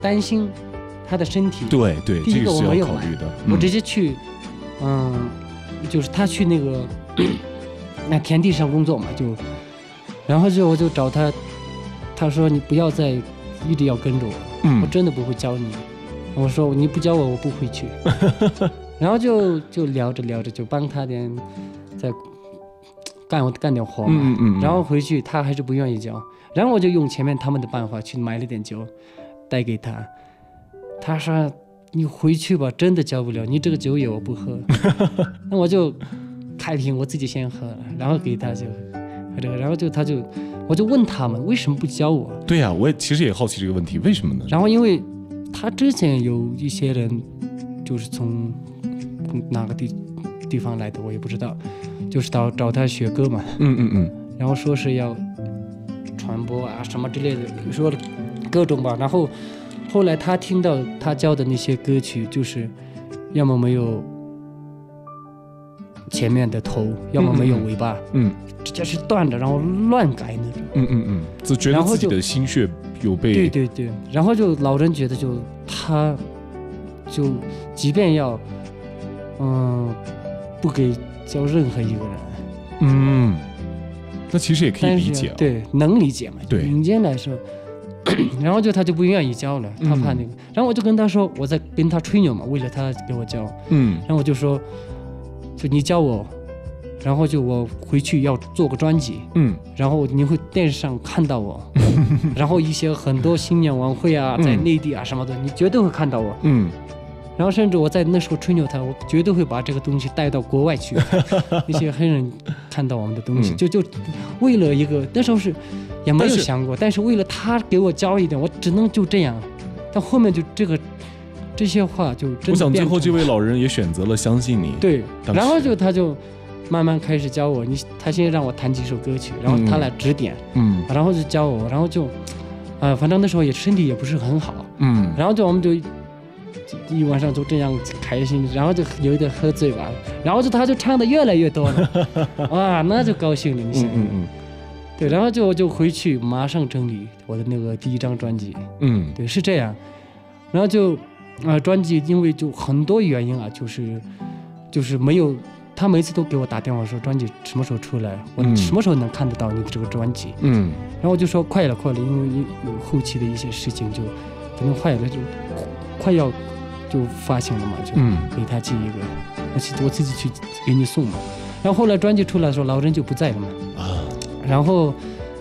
担心他的身体。 对， 第一个我没有买这个是要考虑的， 我直接去，就是他去那个那田地上工作嘛，然后我就找他，他说你不要再一直要跟着我，我真的不会教你。我说你不教我不会去。然后就聊着聊着就帮他再干点活嘛，然后回去他还是不愿意教，然后我就用前面他们的办法去买了点酒带给他，他说你回去吧，真的教不了，你这个酒也我不喝。那我就开瓶我自己先喝，然后给他就喝这个，然后我就问他们为什么不教我。 对呀，我其实也好奇这个问题，为什么呢？ 然后因为他之前有一些人就是从哪个地方来的我也不知道，就是找他学歌嘛，然后说是要传播啊什么之类的，说了各种吧。然后后来他听到他教的那些歌曲，就是要么没有前面的头，要么没有尾巴，直接是断着，然后乱改那种， 就觉得自己的心血有被对，然后就老人觉得他就即便要不给教任何一个人， 那其实也可以理解， 对，能理解嘛， 对， 民间来说。然后他就不愿意教了，他怕那个，然后我就跟他说，我在跟他吹牛嘛，为了他给我教，然后我就说，就你教我，然后就我回去要做个专辑，然后你会电视上看到我，然后一些很多新年晚会啊，在内地啊什么的，你绝对会看到我，然后甚至我在那时候吹牛他，我绝对会把这个东西带到国外去，一些黑人看到我们的东西，就为了一个，那时候是也没有想过，但是为了他给我教一点，我只能就这样。但后面就这些话就真的， 我想最后这位老人也选择了相信你， 对，然后他就慢慢开始教我，他先让我弹几首歌曲，然后他来指点，然后就教我，然后就反正那时候也身体也不是很好，然后我们就一晚上就这样开心，然后就有一点喝醉吧，然后他就唱的越来越多了，哇，那就高兴了，你想，对，然后就回去马上整理我的那个第一张专辑，对，是这样，然后就专辑因为就很多原因啊，就是没有，他每次都给我打电话说专辑什么时候出来，我什么时候能看得到你的这个专辑，然后我就说快了，因为有后期的一些事情就可能快了，就快要就发行了嘛，就给他寄一个，我自己去给你送嘛。然后后来专辑出来的时候，老人就不在了嘛，然后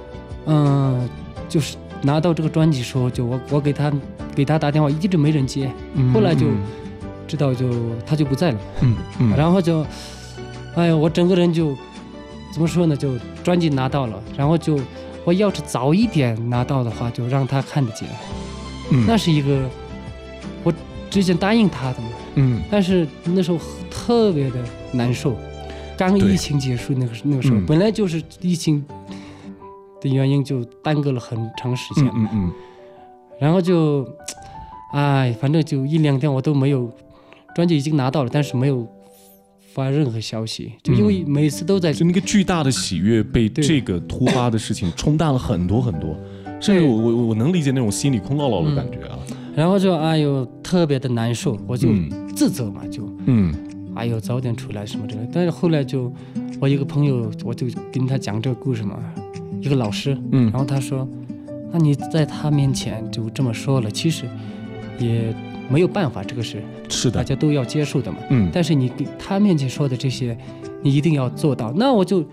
就是拿到这个专辑说，就我给他打电话，一直没人接，后来就知道他就不在了，然后就哎呀，我整个人就怎么说呢，就专辑拿到了，然后就我要是早一点拿到的话，就让他看得见，那是一个我之前答应他的嘛，但是那时候特别的难受，刚疫情结束那个时候，本来就是疫情的原因就耽搁了很长时间，然后就反正就1-2天我都没有，专辑已经拿到了，但是没有发任何消息，就因为每次都在， 就那个巨大的喜悦被这个突发的事情冲淡了很多很多，甚至我能理解那种心里空落落的感觉啊。 然后就特别的难受，我就自责嘛，就早点出来什么之类的。但是后来就我一个朋友，我就跟他讲这个故事嘛，一个老师，然后他说，那你在他面前就这么说了，其实也没有办法，这个是的， 大家都要接受的嘛。但是你给他面前说的这些，你一定要做到。那我就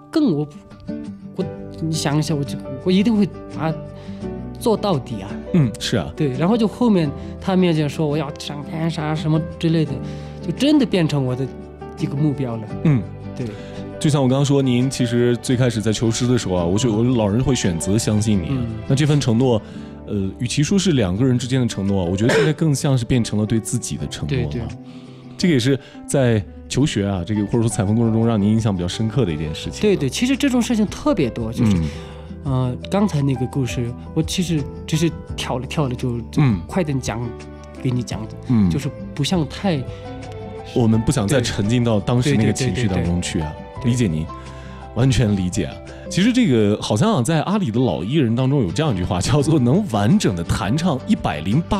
你想一下，我一定会把它做到底啊。 是啊， 对。然后就后面他面前说我要上天啥什么之类的，就真的变成我的一个目标了。对。 就像我刚刚说，您其实最开始在求师的时候啊，我老人会选择相信你。那这份承诺，与其说是2个人之间的承诺，我觉得现在更像是变成了对自己的承诺了。对，这个也是在求学啊，这个或者说采风过程中让您印象比较深刻的一件事情。 对，其实这种事情特别多，就是刚才那个故事，我其实只是跳了就快点给你讲，就是不像太， 我们不想再沉浸到当时那个情绪当中去啊。理解您，完全理解啊。其实这个好像在阿里的老艺人当中有这样一句话，叫做能完整的弹唱108